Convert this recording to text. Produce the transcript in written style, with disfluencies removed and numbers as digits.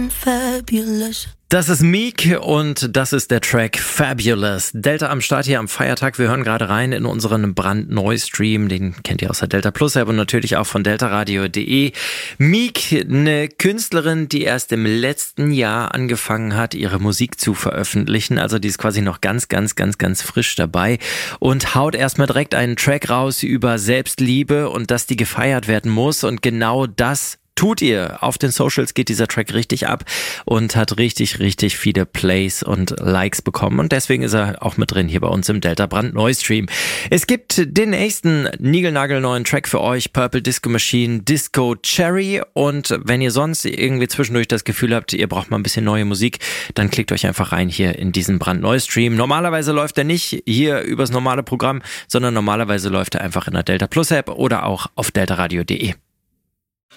I'm fabulous. Das ist Meek und das ist der Track Fabulous. Delta am Start hier am Feiertag. Wir hören gerade rein in unseren brandneuen Stream. Den kennt ihr aus der Delta Plus App und natürlich auch von deltaradio.de. Meek, eine Künstlerin, die erst im letzten Jahr angefangen hat, ihre Musik zu veröffentlichen. Also die ist quasi noch ganz frisch dabei und haut erstmal direkt einen Track raus über Selbstliebe und dass die gefeiert werden muss. Und genau das tut ihr. Auf den Socials geht dieser Track richtig ab und hat richtig viele Plays und Likes bekommen. Und deswegen ist er auch mit drin hier bei uns im Delta brandneu Stream. Es gibt den nächsten niegelnagelneuen Track für euch, Purple Disco Machine, Disco Cherry. Und wenn ihr sonst irgendwie zwischendurch das Gefühl habt, ihr braucht mal ein bisschen neue Musik, dann klickt euch einfach rein hier in diesen brandneu Stream. Normalerweise läuft er nicht hier übers normale Programm, sondern normalerweise läuft er einfach in der Delta Plus App oder auch auf deltaradio.de.